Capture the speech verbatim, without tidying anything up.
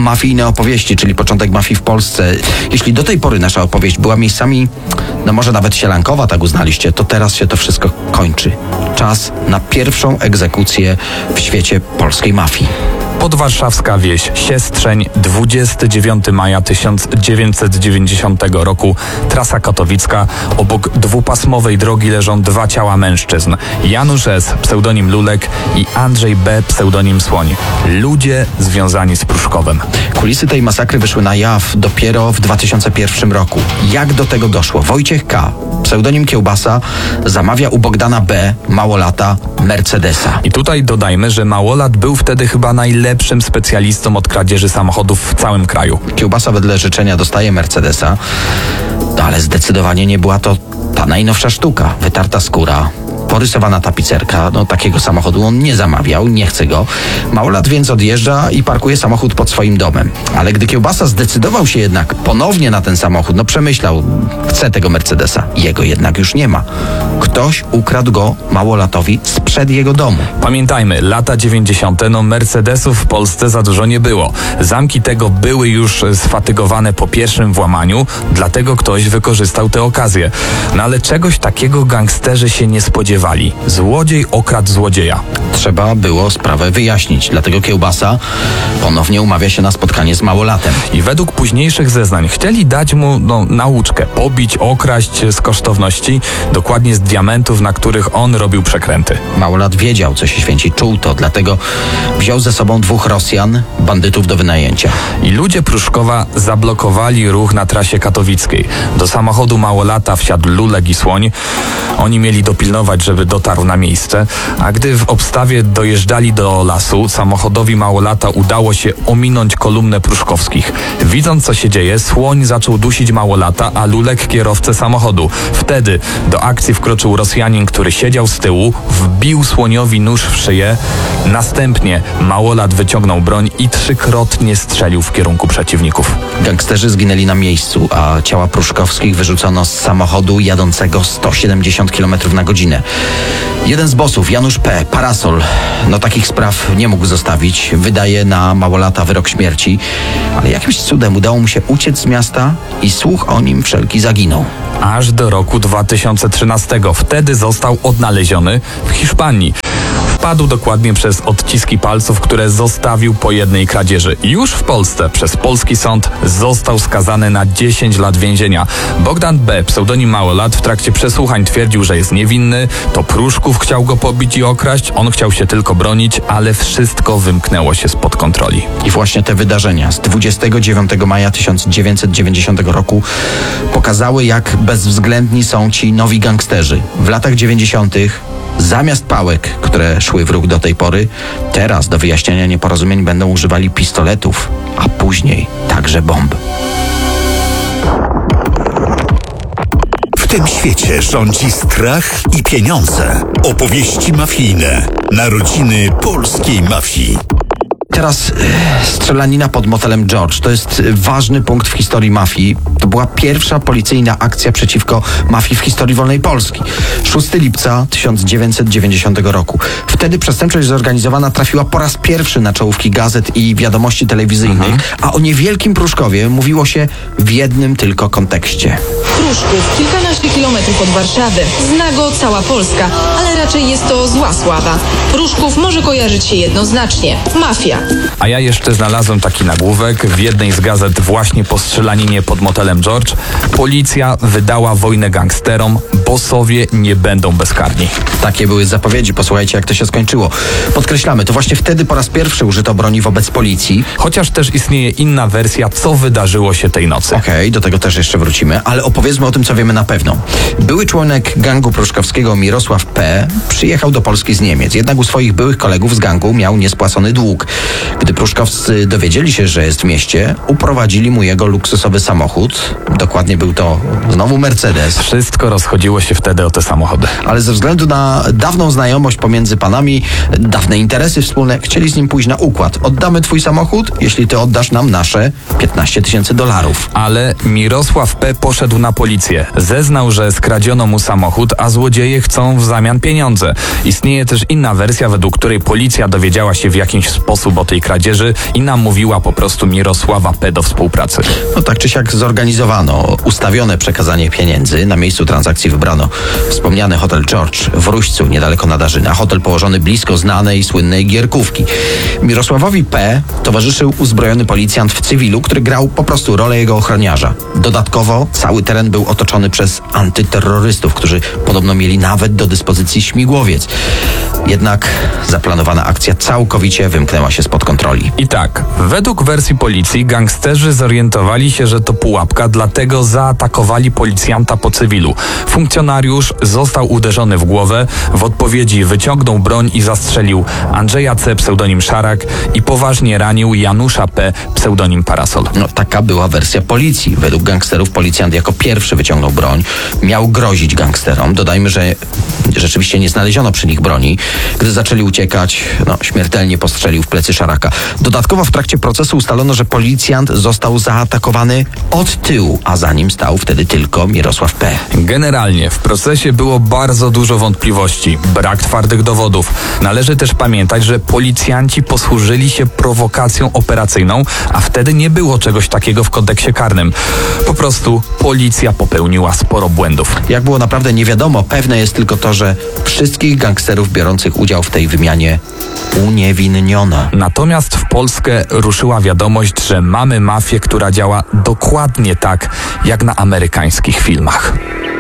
mafijne opowieści, czyli początek mafii w Polsce. Jeśli do tej pory nasza opowieść była miejscami, no może nawet sielankowa, tak uznaliście, to teraz się to wszystko kończy. Czas na pierwszą egzekucję w świecie polskiej mafii. Podwarszawska wieś Siestrzeń, dwudziestego dziewiątego maja tysiąc dziewięćset dziewięćdziesiątego roku, trasa katowicka. Obok dwupasmowej drogi leżą dwa ciała mężczyzn. Janusz S., pseudonim Lulek, i Andrzej B., pseudonim Słoń. Ludzie związani z Pruszkowem. Kulisy tej masakry wyszły na jaw dopiero w dwa tysiące pierwszym roku. Jak do tego doszło? Wojciech K., pseudonim Kiełbasa, zamawia u Bogdana B., małolata, Mercedesa. I tutaj dodajmy, że małolat był wtedy chyba najlepszym specjalistą od kradzieży samochodów w całym kraju. Kiełbasa wedle życzenia dostaje Mercedesa, no ale zdecydowanie nie była to ta najnowsza sztuka. Wytarta skóra, porysowana tapicerka, no takiego samochodu on nie zamawiał, nie chce go. Małolat więc odjeżdża i parkuje samochód pod swoim domem. Ale gdy Kiełbasa zdecydował się jednak ponownie na ten samochód, no przemyślał, chce tego Mercedesa. Jego jednak już nie ma. Ktoś ukradł go Małolatowi sprzed jego domu. Pamiętajmy, lata dziewięćdziesiąte, no Mercedesów w Polsce za dużo nie było. Zamki tego były już sfatygowane po pierwszym włamaniu, dlatego ktoś wykorzystał tę okazję. No ale czegoś takiego gangsterzy się nie spodziewali. Złodziej okradł złodzieja. Trzeba było sprawę wyjaśnić, dlatego Kiełbasa ponownie umawia się na spotkanie z Małolatem. I według późniejszych zeznań chcieli dać mu no, nauczkę, pobić, okraść z kosztowności, dokładnie z diamentów, na których on robił przekręty. Małolat wiedział, co się święci, czuł to, dlatego wziął ze sobą dwóch Rosjan, bandytów do wynajęcia. I ludzie Pruszkowa zablokowali ruch na trasie katowickiej. Do samochodu Małolata wsiadł Lulek i Słoń. Oni mieli dopilnować, żeby dotarł na miejsce, a gdy w obstawie dojeżdżali do lasu, samochodowi Małolata udało się ominąć kolumnę Pruszkowskich. Widząc, co się dzieje, Słoń zaczął dusić Małolata, a Lulek kierowcę samochodu. Wtedy do akcji wkroczył Rosjanin, który siedział z tyłu, wbił Słoniowi nóż w szyję. Następnie Małolat wyciągnął broń i trzykrotnie strzelił w kierunku przeciwników. Gangsterzy zginęli na miejscu, a ciała Pruszkowskich wyrzucono z samochodu jadącego sto siedemdziesiąt kilometrów na godzinę. Jeden z bossów, Janusz P., Parasol, no takich spraw nie mógł zostawić. Wydaje na Małolata wyrok śmierci, ale jakimś cudem udało mu się uciec z miasta i słuch o nim wszelki zaginął. Aż do roku dwa tysiące trzynastego. Wtedy został odnaleziony w Hiszpanii. Wpadł dokładnie przez odciski palców, które zostawił po jednej kradzieży. Już w Polsce przez polski sąd został skazany na dziesięć lat więzienia. Bogdan B., pseudonim Małolat, w trakcie przesłuchań twierdził, że jest niewinny, to Pruszków chciał go pobić i okraść, on chciał się tylko bronić, ale wszystko wymknęło się spod kontroli. I właśnie te wydarzenia z dwudziestego dziewiątego maja tysiąc dziewięćset dziewięćdziesiątego roku pokazały, jak bezwzględni są ci nowi gangsterzy. W latach dziewięćdziesiątych zamiast pałek, które szły w ruch do tej pory, teraz do wyjaśniania nieporozumień będą używali pistoletów, a później także bomb. W tym świecie rządzi strach i pieniądze. Opowieści mafijne. Narodziny polskiej mafii. Teraz y, strzelanina pod motelem George. To jest ważny punkt w historii mafii. To była pierwsza policyjna akcja przeciwko mafii w historii wolnej Polski. szóstego lipca tysiąc dziewięćset dziewięćdziesiątego roku. Wtedy przestępczość zorganizowana trafiła po raz pierwszy na czołówki gazet i wiadomości telewizyjnych, mhm. a o niewielkim Pruszkowie mówiło się w jednym tylko kontekście. Pruszków, kilkanaście kilometrów od Warszawy. Zna go cała Polska, ale raczej jest to zła sława. Pruszków może kojarzyć się jednoznacznie. Mafia. A ja jeszcze znalazłem taki nagłówek w jednej z gazet właśnie po strzelaninie pod motelem George. Policja wydała wojnę gangsterom, bossowie nie będą bezkarni. Takie były zapowiedzi, posłuchajcie jak to się skończyło. Podkreślamy, to właśnie wtedy po raz pierwszy użyto broni wobec policji. Chociaż też istnieje inna wersja, co wydarzyło się tej nocy. Okej, okay, do tego też jeszcze wrócimy, ale opowiedzmy o tym, co wiemy na pewno. Były członek gangu pruszkowskiego Mirosław P. przyjechał do Polski z Niemiec, jednak u swoich byłych kolegów z gangu miał niespłacony dług. Gdy pruszkowscy dowiedzieli się, że jest w mieście, uprowadzili mu jego luksusowy samochód. Dokładnie był to znowu Mercedes. Wszystko rozchodziło się wtedy o te samochody. Ale ze względu na dawną znajomość pomiędzy panami, dawne interesy wspólne, chcieli z nim pójść na układ. Oddamy twój samochód, jeśli ty oddasz nam nasze piętnaście tysięcy dolarów. Ale Mirosław P. poszedł na policję. Zeznał, że skradziono mu samochód, a złodzieje chcą w zamian pieniądze. Istnieje też inna wersja, według której policja dowiedziała się w jakiś sposób o tej kradzieży. kradzieży i namówiła po prostu Mirosława P. do współpracy. No tak czy siak zorganizowano ustawione przekazanie pieniędzy. Na miejscu transakcji wybrano wspomniany hotel George w Ruścu, niedaleko Nadarzyna. Hotel położony blisko znanej i słynnej gierkówki. Mirosławowi P. towarzyszył uzbrojony policjant w cywilu, który grał po prostu rolę jego ochroniarza. Dodatkowo cały teren był otoczony przez antyterrorystów, którzy podobno mieli nawet do dyspozycji śmigłowiec. Jednak zaplanowana akcja całkowicie wymknęła się spod kontroli. I tak, według wersji policji gangsterzy zorientowali się, że to pułapka, dlatego zaatakowali policjanta po cywilu. Funkcjonariusz został uderzony w głowę, w odpowiedzi wyciągnął broń i zastrzelił Andrzeja C., pseudonim Szarak, i poważnie ranił Janusza P., pseudonim Parasol. No, taka była wersja policji. Według gangsterów policjant jako pierwszy wyciągnął broń. Miał grozić gangsterom. Dodajmy, że rzeczywiście nie znaleziono przy nich broni. Gdy zaczęli uciekać, no, śmiertelnie postrzelił w plecy Szaraka. Dodatkowo w trakcie procesu ustalono, że policjant został zaatakowany od tyłu, a za nim stał wtedy tylko Mirosław P. Generalnie w procesie było bardzo dużo wątpliwości, brak twardych dowodów. Należy też pamiętać, że policjanci posłużyli się prowokacją operacyjną, a wtedy nie było czegoś takiego w kodeksie karnym. Po prostu policja popełniła sporo błędów. Jak było naprawdę nie wiadomo, pewne jest tylko to, że wszystkich gangsterów biorących udział w tej wymianie uniewinniono. Natomiast w Polskę ruszyła wiadomość, że mamy mafię, która działa dokładnie tak, jak na amerykańskich filmach.